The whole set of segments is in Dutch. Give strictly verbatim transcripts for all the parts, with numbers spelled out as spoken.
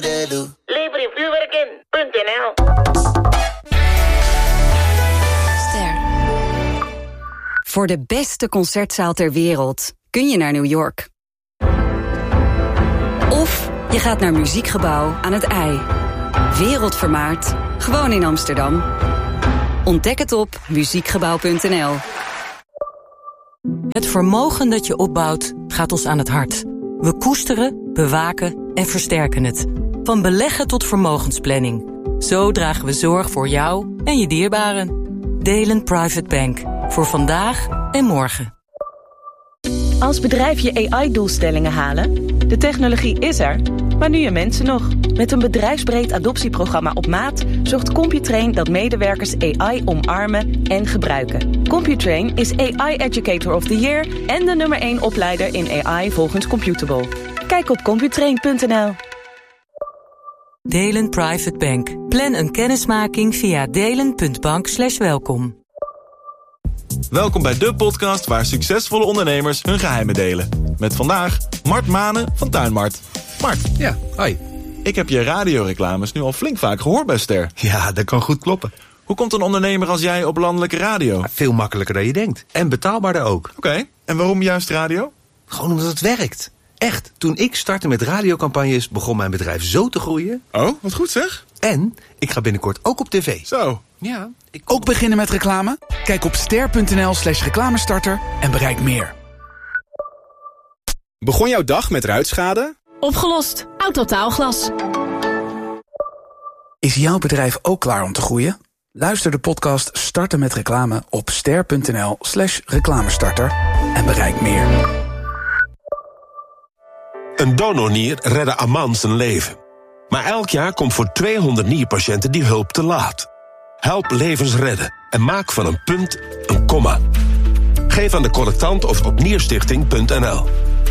Lever je vuurwerk in punt n l. Ster. Voor de beste concertzaal ter wereld kun je naar New York. Of je gaat naar Muziekgebouw aan het IJ. Wereldvermaard, gewoon in Amsterdam. Ontdek het op muziekgebouw punt n l. Het vermogen dat je opbouwt gaat ons aan het hart. We koesteren, bewaken en versterken het. Van beleggen tot vermogensplanning. Zo dragen we zorg voor jou en je dierbaren. Delen Private Bank. Voor vandaag en morgen. Als bedrijf je A I-doelstellingen halen? De technologie is er, maar nu je mensen nog. Met een bedrijfsbreed adoptieprogramma op maat zorgt Computrain dat medewerkers A I omarmen en gebruiken. Computrain is A I Educator of the Year en de nummer één opleider in A I volgens Computable. Kijk op computrain punt n l. Delen Private Bank. Plan een kennismaking via delen punt bank slash welkom. Welkom bij de podcast waar succesvolle ondernemers hun geheimen delen. Met vandaag Mart Manen van Tuinmart. Mart. Ja, hoi. Ik heb je radioreclames nu al flink vaak gehoord bij Ster. Ja, dat kan goed kloppen. Hoe komt een ondernemer als jij op landelijke radio? Veel makkelijker dan je denkt. En betaalbaarder ook. Oké, okay. En waarom juist radio? Gewoon omdat het werkt. Echt, toen ik startte met radiocampagnes begon mijn bedrijf zo te groeien. Oh, wat goed zeg. En ik ga binnenkort ook op tv. Zo. Ja. Ik... Ook beginnen met reclame? Kijk op ster punt n l slash reclamestarter en bereik meer. Begon jouw dag met ruitschade? Opgelost. Autotaalglas. Is jouw bedrijf ook klaar om te groeien? Luister de podcast Starten met reclame op ster punt n l slash reclamestarter en bereik meer. Een donornier redde Aman zijn leven. Maar elk jaar komt voor tweehonderd nierpatiënten die hulp te laat. Help levens redden en maak van een punt een komma. Geef aan de collectant of op nierstichting punt n l.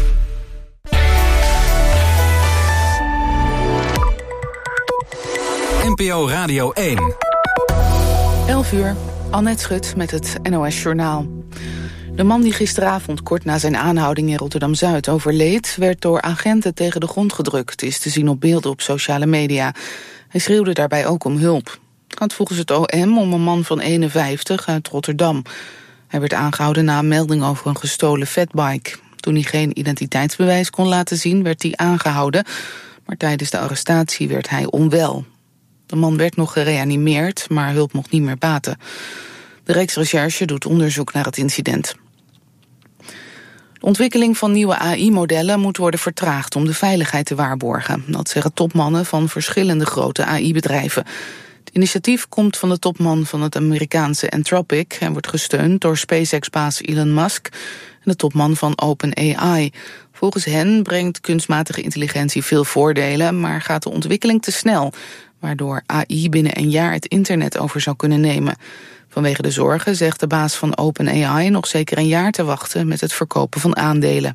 N P O Radio één. elf uur, Annette Schut met het N O S Journaal. De man die gisteravond kort na zijn aanhouding in Rotterdam-Zuid overleed, werd door agenten tegen de grond gedrukt, is te zien op beelden op sociale media. Hij schreeuwde daarbij ook om hulp. Het gaat volgens het O M om een man van eenenvijftig uit Rotterdam. Hij werd aangehouden na een melding over een gestolen fatbike. Toen hij geen identiteitsbewijs kon laten zien, werd hij aangehouden, maar tijdens de arrestatie werd hij onwel. De man werd nog gereanimeerd, maar hulp mocht niet meer baten. De Rijksrecherche doet onderzoek naar het incident. De ontwikkeling van nieuwe A I-modellen moet worden vertraagd om de veiligheid te waarborgen. Dat zeggen topmannen van verschillende grote A I-bedrijven. Het initiatief komt van de topman van het Amerikaanse Anthropic en wordt gesteund door SpaceX-baas Elon Musk en de topman van OpenAI. Volgens hen brengt kunstmatige intelligentie veel voordelen, maar gaat de ontwikkeling te snel, waardoor A I binnen een jaar het internet over zou kunnen nemen. Vanwege de zorgen zegt de baas van OpenAI nog zeker een jaar te wachten met het verkopen van aandelen.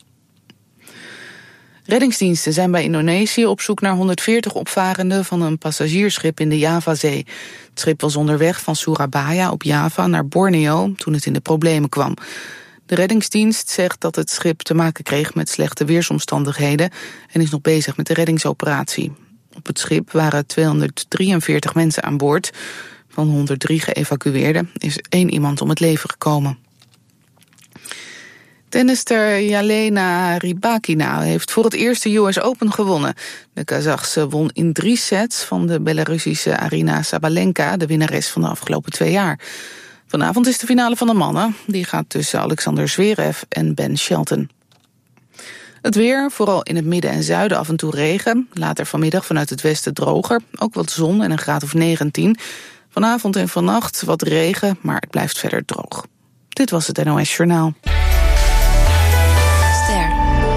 Reddingsdiensten zijn bij Indonesië op zoek naar honderdveertig opvarenden van een passagiersschip in de Javazee. Het schip was onderweg van Surabaya op Java naar Borneo toen het in de problemen kwam. De reddingsdienst zegt dat het schip te maken kreeg met slechte weersomstandigheden en is nog bezig met de reddingsoperatie. Op het schip waren tweehonderddrieënveertig mensen aan boord. Van honderddrie geëvacueerden is één iemand om het leven gekomen. Tennister Jelena Rybakina heeft voor het eerst de U S Open gewonnen. De Kazachse won in drie sets van de Belarusische Arina Sabalenka, de winnares van de afgelopen twee jaar. Vanavond is de finale van de mannen. Die gaat tussen Alexander Zverev en Ben Shelton. Het weer, vooral in het midden en zuiden af en toe regen. Later vanmiddag vanuit het westen droger. Ook wat zon en een graad of negentien. Vanavond en vannacht wat regen, maar het blijft verder droog. Dit was het N O S Journaal. Ster.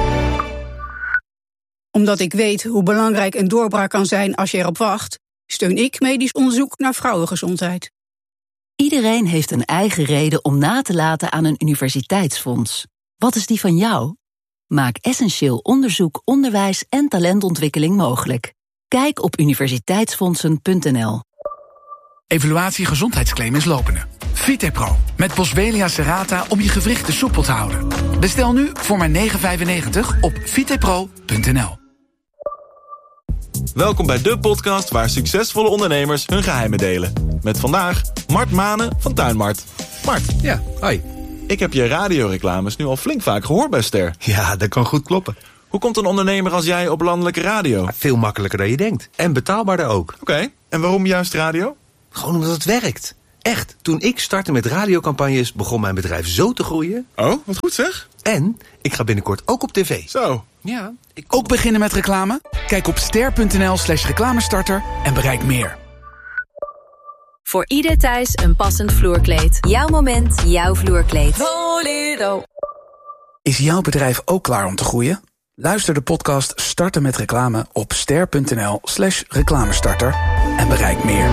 Omdat ik weet hoe belangrijk een doorbraak kan zijn als je erop wacht, steun ik medisch onderzoek naar vrouwengezondheid. Iedereen heeft een eigen reden om na te laten aan een universiteitsfonds. Wat is die van jou? Maak essentieel onderzoek, onderwijs en talentontwikkeling mogelijk. Kijk op universiteitsfondsen punt n l. Evaluatie gezondheidsclaim is lopende. Vitepro met Boswellia serrata om je gewrichten soepel te houden. Bestel nu voor maar negen vijfennegentig op vitepro punt n l. Welkom bij de podcast waar succesvolle ondernemers hun geheimen delen. Met vandaag Mart Manen van Tuinmart. Mart. Ja, hoi. Ik heb je radioreclames nu al flink vaak gehoord bij Ster. Ja, dat kan goed kloppen. Hoe komt een ondernemer als jij op landelijke radio? Veel makkelijker dan je denkt. En betaalbaarder ook. Oké, okay. En waarom juist radio? Gewoon omdat het werkt. Echt, toen ik startte met radiocampagnes begon mijn bedrijf zo te groeien. Oh, wat goed zeg. En ik ga binnenkort ook op tv. Zo. Ja. Ik... Ook beginnen met reclame? Kijk op ster.nl slash reclamestarter en bereik meer. Voor ieder thuis een passend vloerkleed. Jouw moment, jouw vloerkleed. Bolero. Is jouw bedrijf ook klaar om te groeien? Luister de podcast Starten met reclame op ster.nl slash reclamestarter en bereik meer.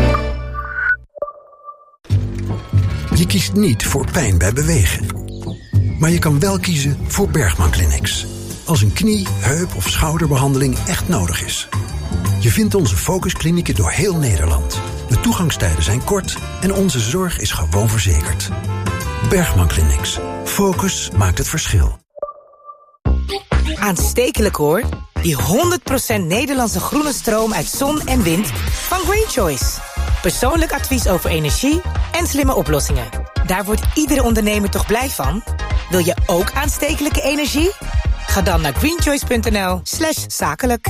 Je kiest niet voor pijn bij bewegen. Maar je kan wel kiezen voor Bergman Clinics. Als een knie, heup of schouderbehandeling echt nodig is. Je vindt onze focusklinieken door heel Nederland. De toegangstijden zijn kort en onze zorg is gewoon verzekerd. Bergman Clinics. Focus maakt het verschil. Aanstekelijk hoor. Die honderd procent Nederlandse groene stroom uit zon en wind van Green Choice. Persoonlijk advies over energie en slimme oplossingen. Daar wordt iedere ondernemer toch blij van? Wil je ook aanstekelijke energie? Ga dan naar greenchoice.nl slash zakelijk.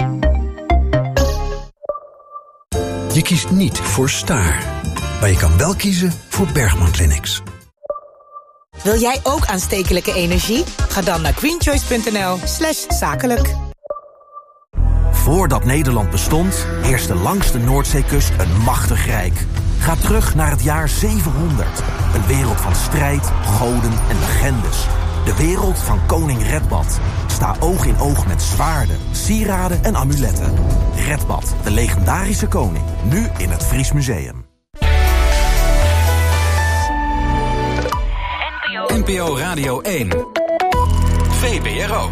Je kiest niet voor Staar. Maar je kan wel kiezen voor Bergman Clinics. Wil jij ook aanstekelijke energie? Ga dan naar greenchoice.nl slash zakelijk. Voordat Nederland bestond, heerste langs de Noordzeekust een machtig rijk. Ga terug naar het jaar zevenhonderd. Een wereld van strijd, goden en legendes. De wereld van koning Redbad. Sta oog in oog met zwaarden, sieraden en amuletten. Redbad, de legendarische koning. Nu in het Fries Museum. N P O Radio één. V B R O.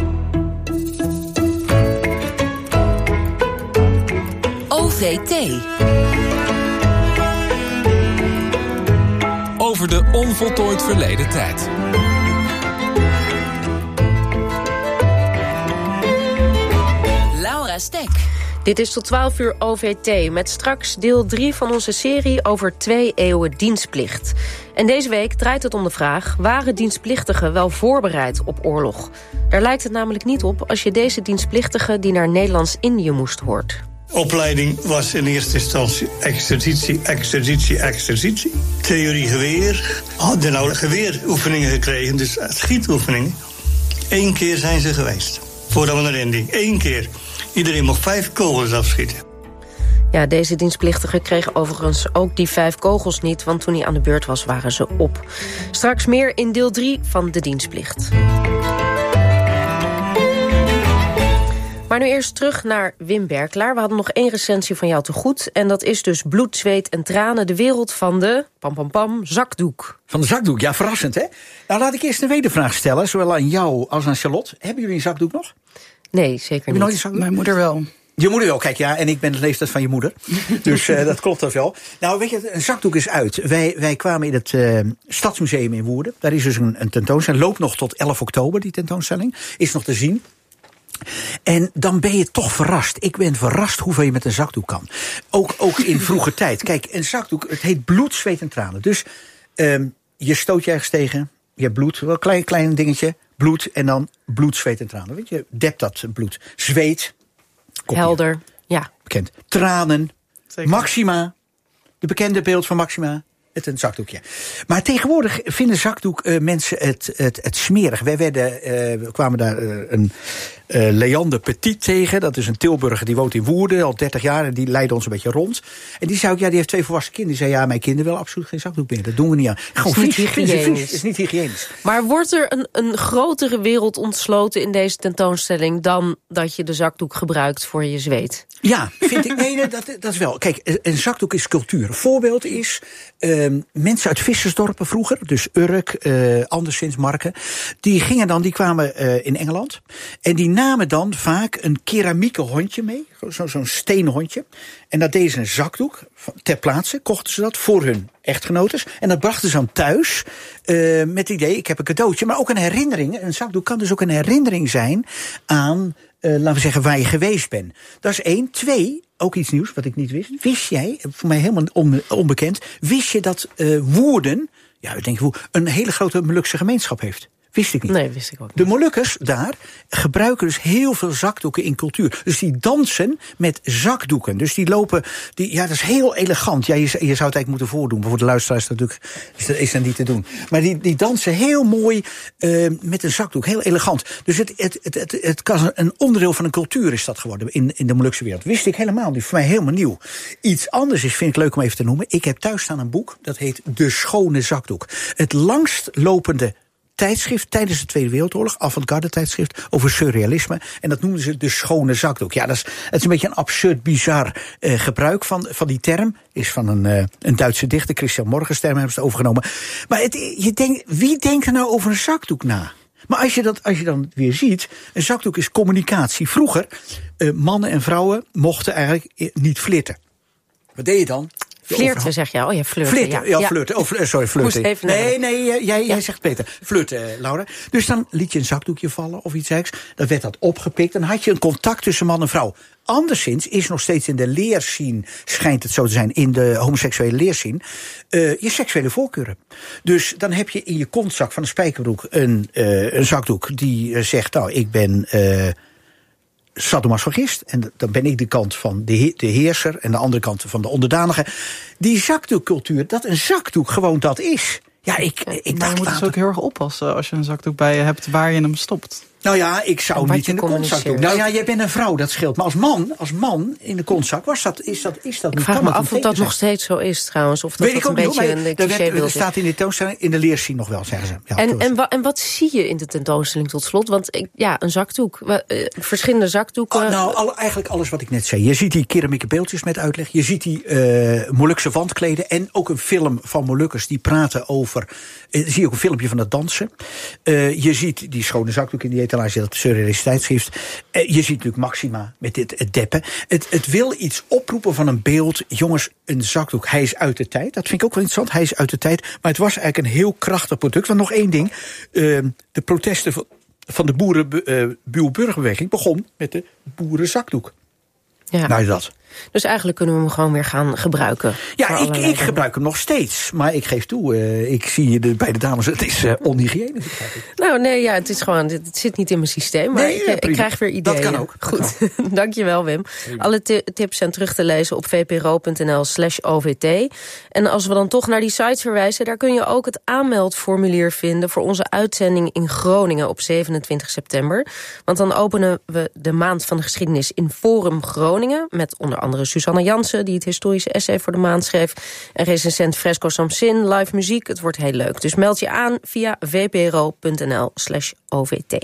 O V T. Over de onvoltooid verleden tijd. Laura Stek. Dit is tot twaalf uur O V T, met straks deel drie van onze serie over twee eeuwen dienstplicht. En deze week draait het om de vraag: waren dienstplichtigen wel voorbereid op oorlog? Daar lijkt het namelijk niet op als je deze dienstplichtige die naar Nederlands-Indië moest hoort. Opleiding was in eerste instantie exercitie, exercitie, exercitie. Theorie geweer. Hadden nou geweeroefeningen gekregen, dus schietoefeningen. Eén keer zijn ze geweest, voordat we naar Indië. Eén keer. Iedereen mocht vijf kogels afschieten. Ja, deze dienstplichtige kreeg overigens ook die vijf kogels niet, want toen hij aan de beurt was, waren ze op. Straks meer in deel drie van de dienstplicht. Maar nu eerst terug naar Wim Berklaar. We hadden nog één recensie van jou te goed. En dat is dus bloed, zweet en tranen. De wereld van de, pam pam pam, zakdoek. Van de zakdoek, ja, verrassend, hè? Nou, laat ik eerst een wedervraag stellen, zowel aan jou als aan Charlotte. Hebben jullie een zakdoek nog? Nee, zeker niet. Nooit een zakdoek? Mijn moeder wel. Je moeder wel, kijk, ja, en ik ben de leeftijd van je moeder. Dus uh, dat klopt dat wel. Nou, weet je, een zakdoek is uit. Wij, wij kwamen in het uh, Stadsmuseum in Woerden. Daar is dus een, een tentoonstelling. Loopt nog tot elf oktober, die tentoonstelling. Is nog te zien. En dan ben je toch verrast. Ik ben verrast hoeveel je met een zakdoek kan. Ook, ook in vroege tijd. Kijk, een zakdoek, het heet bloed, zweet en tranen. Dus um, je stoot je ergens tegen. Je hebt bloed, wel een klein, klein dingetje. Bloed en dan bloed, zweet en tranen. Weet je, dep dat bloed. Zweet. Helder, ja. Bekend. Tranen. Zeker. Maxima. De bekende beeld van Maxima. Met een zakdoekje. Maar tegenwoordig vinden zakdoek uh, mensen het, het, het smerig. Wij werden, uh, we kwamen daar uh, een uh, Leander Petit tegen. Dat is een Tilburger, die woont in Woerden al dertig jaar. En die leidde ons een beetje rond. En die zei ook, ja, die heeft twee volwassen kinderen. Die zei, ja, mijn kinderen willen absoluut geen zakdoek meer. Dat doen we niet aan. Gewoon is niet vies. hygiënisch. Het is niet hygiënisch. Maar wordt er een, een grotere wereld ontsloten in deze tentoonstelling dan dat je de zakdoek gebruikt voor je zweet? Ja, vind ik. Nee, dat, dat is wel. Kijk, een zakdoek is cultuur. Een voorbeeld is uh, mensen uit vissersdorpen vroeger, dus Urk, uh, anderszins Marken, die gingen dan, die kwamen uh, in Engeland en die namen dan vaak een keramieke hondje mee, zo, zo'n stenen hondje. En dat deden ze een zakdoek ter plaatse, kochten ze dat voor hun echtgenotes. En dat brachten ze dan thuis uh, met het idee, ik heb een cadeautje, maar ook een herinnering. Een zakdoek kan dus ook een herinnering zijn aan uh, laten we zeggen, waar je geweest bent. Dat is één. Twee, ook iets nieuws wat ik niet wist. Wist jij, voor mij helemaal onbe- onbekend, wist je dat uh, Woerden, ja, ik denk een hele grote Molukse gemeenschap heeft? Wist ik niet. Nee, wist ik ook niet. De Molukkers daar gebruiken dus heel veel zakdoeken in cultuur. Dus die dansen met zakdoeken. Dus die lopen, die, ja, dat is heel elegant. Ja, je, je zou het eigenlijk moeten voordoen. Maar voor de luisteraars natuurlijk is dat, is dat niet te doen. Maar die, die dansen heel mooi uh, met een zakdoek. Heel elegant. Dus het, het, het, het, het kan een onderdeel van een cultuur is dat geworden in, in de Molukse wereld. Wist ik helemaal niet. Voor mij helemaal nieuw. Iets anders is, vind ik leuk om even te noemen. Ik heb thuis staan een boek. Dat heet De Schone Zakdoek. Het langstlopende tijdschrift tijdens de Tweede Wereldoorlog, avant-garde tijdschrift over surrealisme. En dat noemden ze de schone zakdoek. Ja, dat is, het is een beetje een absurd, bizar uh, gebruik van, van die term. Is van een, uh, een Duitse dichter, Christian Morgenstern, hebben ze het overgenomen. Maar het, je denkt, wie denkt er nou over een zakdoek na? Maar als je, dat, als je dan weer ziet, een zakdoek is communicatie. Vroeger, uh, mannen en vrouwen mochten eigenlijk niet flirten. Wat deed je dan? Flirten, zeg je. Oh ja, flirten. Flirten, ja, ja flirten. Oh, sorry, flirten. Nee, nee, jij, jij ja. zegt beter. Flirten, Laura. Dus dan liet je een zakdoekje vallen of iets dergelijks. Dan werd dat opgepikt. Dan had je een contact tussen man en vrouw. Anderszins is nog steeds in de leerscene, schijnt het zo te zijn, in de homoseksuele leerscene, uh, je seksuele voorkeuren. Dus dan heb je in je kontzak van een spijkerbroek een, uh, een zakdoek die uh, zegt, nou, ik ben Uh, sadomasochist, en dan ben ik de kant van de, he- de heerser en de andere kant van de onderdanige. Die zakdoekcultuur, dat een zakdoek gewoon dat is. Ja, ik, ik maar je moet dus ook heel erg oppassen als je een zakdoek bij je hebt waar je hem stopt. Nou ja, ik zou niet in de kontzak doen. Nou ja, jij bent een vrouw, dat scheelt. Maar als man, als man in de kontzak, was dat, is dat, is dat ik vraag me af of dat nog steeds zo is trouwens. Of dat, Weet dat ik een ook beetje niet, een cliché er staat in de tentoonstelling, in de leerscene nog wel, zeggen ze. Ja, en, en, wa, en wat zie je in de tentoonstelling tot slot? Want ik, ja, een zakdoek. We, uh, verschillende zakdoeken. Oh, nou, al, eigenlijk alles wat ik net zei. Je ziet die keramieke beeldjes met uitleg. Je ziet die uh, Molukse wandkleden. En ook een film van Molukkers die praten over. Uh, zie je ook een filmpje van het dansen. Uh, je ziet die schone zakdoek in die etalage, dat surrealiteitsschrift. Uh, je ziet natuurlijk Maxima met dit, het deppen. Het, het wil iets oproepen van een beeld. Jongens, een zakdoek, hij is uit de tijd. Dat vind ik ook wel interessant. Hij is uit de tijd. Maar het was eigenlijk een heel krachtig product. Want nog één ding. Uh, de protesten van, van de boerenburgerbeweging uh, begon met de boerenzakdoek. Ja. Nou, dat. Dus eigenlijk kunnen we hem gewoon weer gaan gebruiken. Ja, ik, ik gebruik hem nog steeds. Maar ik geef toe, uh, ik zie de, bij de dames, het is uh, onhygiënisch. Nou nee, ja, het is gewoon, het zit niet in mijn systeem. Maar nee, ik, ja, ik krijg weer ideeën. Dat kan ook. Goed, dankjewel Wim. Alle t- tips zijn terug te lezen op vpro.nl slash ovt. En als we dan toch naar die sites verwijzen, daar kun je ook het aanmeldformulier vinden voor onze uitzending in Groningen op zevenentwintig september. Want dan openen we de maand van de geschiedenis in Forum Groningen met onder andere Susanne Jansen, die het historische essay voor de maand schreef, en recensent Fresco Samsin, live muziek. Het wordt heel leuk. Dus meld je aan via vpro.nl slash ovt.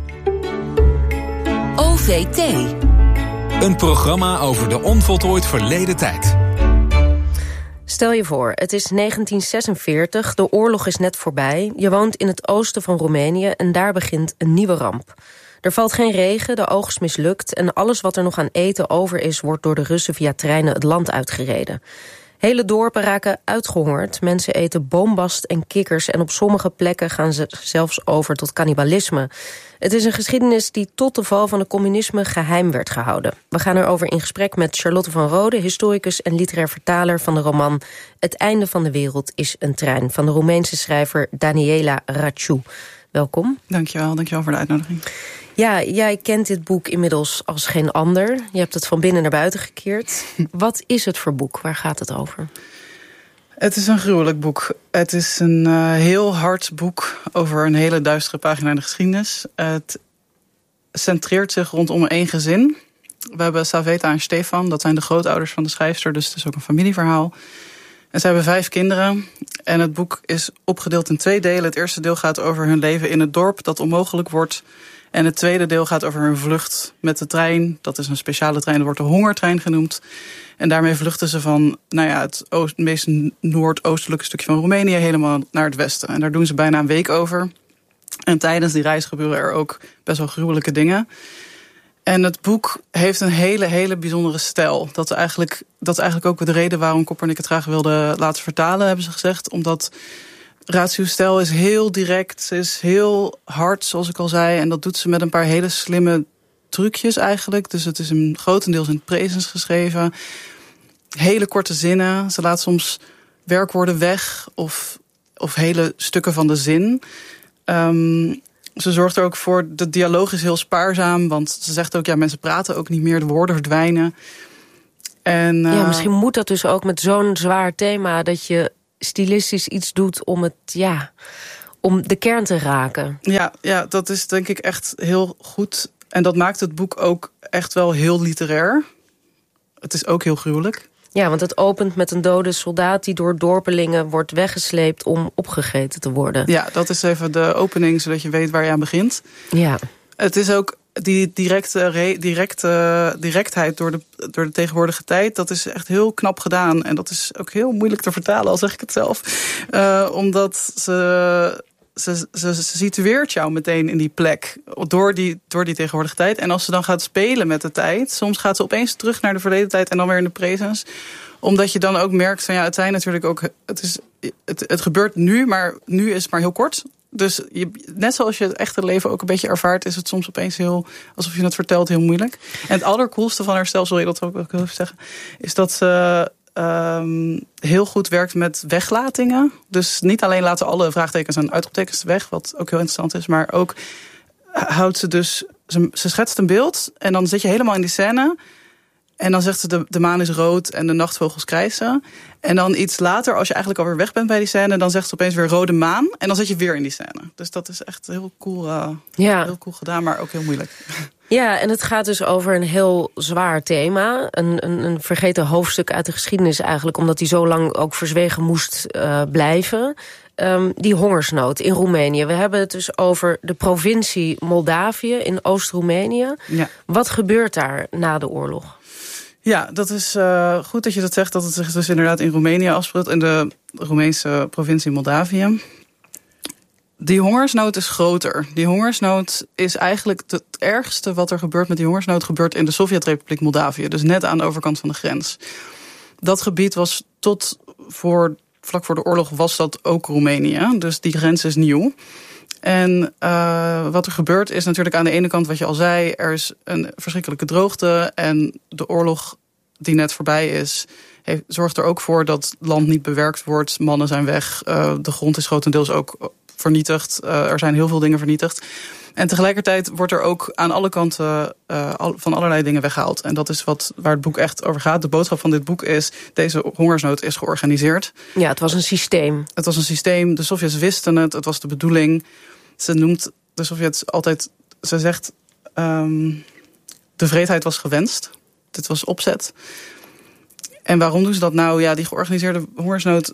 O V T. Een programma over de onvoltooid verleden tijd. Stel je voor, het is negentien zesenveertig, de oorlog is net voorbij. Je woont in het oosten van Roemenië en daar begint een nieuwe ramp. Er valt geen regen, de oogst mislukt en alles wat er nog aan eten over is, wordt door de Russen via treinen het land uitgereden. Hele dorpen raken uitgehongerd, mensen eten boombast en kikkers en op sommige plekken gaan ze zelfs over tot cannibalisme. Het is een geschiedenis die tot de val van het communisme geheim werd gehouden. We gaan erover in gesprek met Charlotte van Rode, historicus en literair vertaler van de roman Het einde van de wereld is een trein, van de Roemeense schrijver Daniela Raciu. Welkom. Dankjewel, dankjewel voor de uitnodiging. Ja, jij kent dit boek inmiddels als geen ander. Je hebt het van binnen naar buiten gekeerd. Wat is het voor boek? Waar gaat het over? Het is een gruwelijk boek. Het is een uh, heel hard boek over een hele duistere pagina in de geschiedenis. Het centreert zich rondom één gezin. We hebben Saveta en Stefan, dat zijn de grootouders van de schrijfster, dus het is ook een familieverhaal. En ze hebben vijf kinderen en het boek is opgedeeld in twee delen. Het eerste deel gaat over hun leven in het dorp dat onmogelijk wordt. En het tweede deel gaat over hun vlucht met de trein. Dat is een speciale trein, dat wordt de hongertrein genoemd. En daarmee vluchten ze van nou ja, het oost, meest noordoostelijke stukje van Roemenië helemaal naar het westen. En daar doen ze bijna een week over. En tijdens die reis gebeuren er ook best wel gruwelijke dingen. En het boek heeft een hele, hele bijzondere stijl. Dat, eigenlijk, dat is eigenlijk ook de reden waarom Koppernik het graag wilde laten vertalen, hebben ze gezegd. Omdat Raciu's stijl is heel direct, ze is heel hard, zoals ik al zei. En dat doet ze met een paar hele slimme trucjes eigenlijk. Dus het is een grotendeels in het presens geschreven. Hele korte zinnen. Ze laat soms werkwoorden weg of, of hele stukken van de zin. Um, ze zorgt er ook voor, de dialoog is heel spaarzaam. Want ze zegt ook, ja, mensen praten ook niet meer. De woorden verdwijnen. En, uh, ja, misschien moet dat dus ook met zo'n zwaar thema, dat je stilistisch iets doet om het, ja, om de kern te raken. Ja, ja, dat is denk ik echt heel goed. En dat maakt het boek ook echt wel heel literair. Het is ook heel gruwelijk. Ja, want het opent met een dode soldaat die door dorpelingen wordt weggesleept om opgegeten te worden. Ja, dat is even de opening, zodat je weet waar je aan begint. Ja. Het is ook die directe, directe directheid door de, door de tegenwoordige tijd. Dat is echt heel knap gedaan. En dat is ook heel moeilijk te vertalen, al zeg ik het zelf. Uh, omdat ze... Ze, ze, ze situeert jou meteen in die plek door die, door die tegenwoordige tijd. En als ze dan gaat spelen met de tijd, soms gaat ze opeens terug naar de verleden tijd en dan weer in de presens. Omdat je dan ook merkt van ja, het zijn natuurlijk ook, het, is, het, het gebeurt nu, maar nu is het maar heel kort. Dus je, net zoals je het echte leven ook een beetje ervaart, is het soms opeens heel, alsof je het vertelt, heel moeilijk. En het allercoolste van haar stijl, sorry dat ook ook even zeggen, is dat ze Um, heel goed werkt met weglatingen. Dus niet alleen laten alle vraagtekens en uitroeptekens weg, wat ook heel interessant is, maar ook houdt ze dus, ze, ze schetst een beeld en dan zit je helemaal in die scène en dan zegt ze de, de maan is rood en de nachtvogels krijsen. En dan iets later, als je eigenlijk alweer weg bent bij die scène, dan zegt ze opeens weer rode maan en dan zit je weer in die scène. Dus dat is echt heel cool, uh, ja. heel cool gedaan, maar ook heel moeilijk. Ja, en het gaat dus over een heel zwaar thema. Een, een, een vergeten hoofdstuk uit de geschiedenis eigenlijk, omdat die zo lang ook verzwegen moest uh, blijven. Um, die hongersnood in Roemenië. We hebben het dus over de provincie Moldavië in Oost-Roemenië. Ja. Wat gebeurt daar na de oorlog? Ja, dat is uh, goed dat je dat zegt, dat het zich dus inderdaad in Roemenië afspeelt, in de Roemeense provincie Moldavië. Die hongersnood is groter. Die hongersnood is eigenlijk het ergste wat er gebeurt met die hongersnood gebeurt in de Sovjet-Republiek Moldavië. Dus net aan de overkant van de grens. Dat gebied was tot voor, vlak voor de oorlog was dat ook Roemenië. Dus die grens is nieuw. En uh, wat er gebeurt is natuurlijk aan de ene kant wat je al zei, er is een verschrikkelijke droogte en de oorlog die net voorbij is, heeft, zorgt er ook voor dat het land niet bewerkt wordt. Mannen zijn weg, uh, de grond is grotendeels ook vernietigd. Uh, er zijn heel veel dingen vernietigd. En tegelijkertijd wordt er ook aan alle kanten uh, al, van allerlei dingen weggehaald. En dat is wat, waar het boek echt over gaat. De boodschap van dit boek is, deze hongersnood is georganiseerd. Ja, het was een systeem. Het was een systeem. De Sovjets wisten het. Het was de bedoeling. Ze noemt de Sovjets altijd, ze zegt, um, de vreedheid was gewenst. Dit was opzet. En waarom doen ze dat nou? Ja, die georganiseerde hongersnood,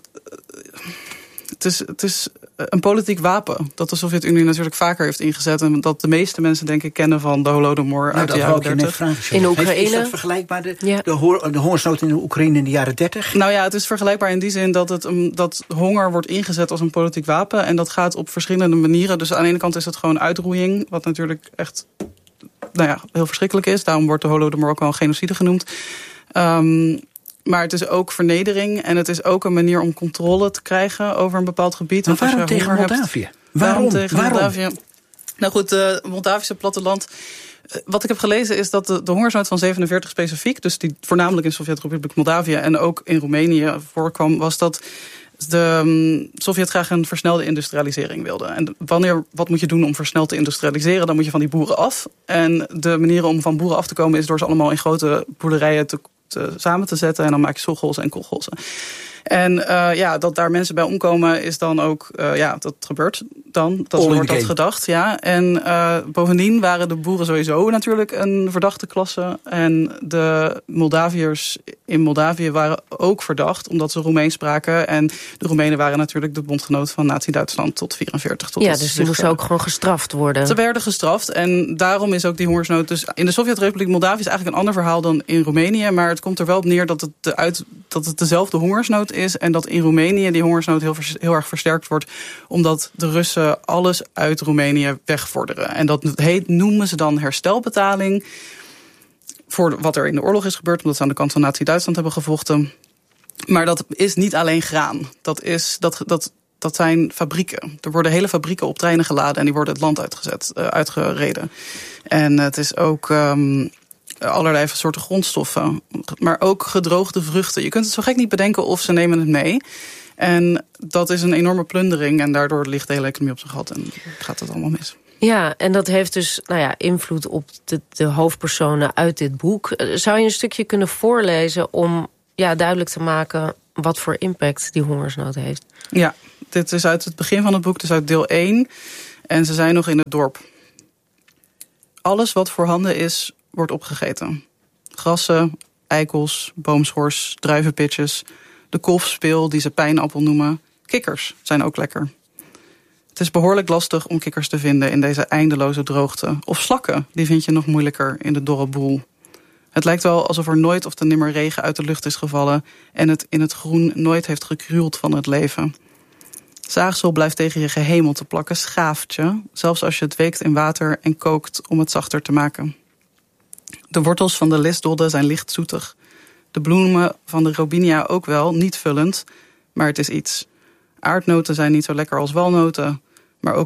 Het is, het is een politiek wapen dat de Sovjet-Unie natuurlijk vaker heeft ingezet. En dat de meeste mensen denk ik kennen van de Holodomor nou, uit de jaren dertig. In Oekraïne. Is dat vergelijkbaar, de, ja. de, ho- de hongersnood in de Oekraïne in de jaren dertig? Nou ja, het is vergelijkbaar in die zin dat, het, um, dat honger wordt ingezet als een politiek wapen. En dat gaat op verschillende manieren. Dus aan de ene kant is het gewoon uitroeiing, wat natuurlijk echt nou ja, heel verschrikkelijk is. Daarom wordt de Holodomor ook wel een genocide genoemd. Um, Maar het is ook vernedering en het is ook een manier om controle te krijgen over een bepaald gebied. Maar waarom tegen Moldavië? Hebt, waarom? waarom tegen waarom? Moldavië? Nou goed, het uh, Moldavische platteland. Uh, wat ik heb gelezen is dat de, de hongersnood van zevenenveertig specifiek, dus die voornamelijk in de Sovjet-Republiek Moldavië en ook in Roemenië voorkwam, was dat de um, Sovjet graag een versnelde industrialisering wilde. En wanneer, wat moet je doen om versneld te industrialiseren? Dan moet je van die boeren af. En de manieren om van boeren af te komen is door ze allemaal in grote boerderijen te Te, samen te zetten en dan maak je soggolsen en kolgolsen. En uh, ja, dat daar mensen bij omkomen is dan ook, uh, ja, dat gebeurt dan. Dat wordt dat gedacht, ja. En uh, bovendien waren de boeren sowieso natuurlijk een verdachte klasse. En de Moldaviërs in Moldavië waren ook verdacht, omdat ze Roemeens spraken. En de Roemenen waren natuurlijk de bondgenoot van Nazi-Duitsland tot vierenveertig. Tot ja, dus die moesten ook gewoon gestraft worden. Ze werden gestraft en daarom is ook die hongersnood. Dus in de Sovjet-Republiek Moldavië is eigenlijk een ander verhaal dan in Roemenië. Maar het komt er wel op neer dat het, de uit, dat het dezelfde hongersnood is. En dat in Roemenië die hongersnood heel, heel erg versterkt wordt. Omdat de Russen alles uit Roemenië wegvorderen. En dat heet, noemen ze dan herstelbetaling. Voor wat er in de oorlog is gebeurd. Omdat ze aan de kant van Nazi-Duitsland hebben gevochten. Maar dat is niet alleen graan. Dat is, dat, dat, dat zijn fabrieken. Er worden hele fabrieken op treinen geladen en die worden het land uitgezet, uh, uitgereden. En het is ook um, allerlei soorten grondstoffen, maar ook gedroogde vruchten. Je kunt het zo gek niet bedenken of ze nemen het mee. En dat is een enorme plundering en daardoor ligt de hele economie op zijn gat en gaat het allemaal mis. Ja, en dat heeft dus nou ja, invloed op de, de hoofdpersonen uit dit boek. Zou je een stukje kunnen voorlezen om ja, duidelijk te maken wat voor impact die hongersnood heeft? Ja, dit is uit het begin van het boek, dus uit deel één. En ze zijn nog in het dorp. Alles wat voorhanden is, wordt opgegeten. Grassen, eikels, boomschors, druivenpitjes, de kolfspeel die ze pijnappel noemen. Kikkers zijn ook lekker. Het is behoorlijk lastig om kikkers te vinden in deze eindeloze droogte. Of slakken, die vind je nog moeilijker in de dorre boel. Het lijkt wel alsof er nooit of te nimmer regen uit de lucht is gevallen en het in het groen nooit heeft gekrueld van het leven. Zaagsel blijft tegen je gehemelte plakken, schaaft je, zelfs als je het weekt in water en kookt om het zachter te maken. De wortels van de lisdodden zijn licht zoetig. De bloemen van de robinia ook wel, niet vullend, maar het is iets. Aardnoten zijn niet zo lekker als walnoten, maar ook